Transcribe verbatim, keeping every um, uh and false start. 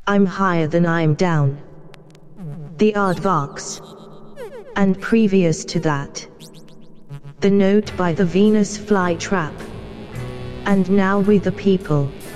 I'm higher than I'm down. The Aardvarks. And previous to that, the note by the Venus flytrap. And now we the people.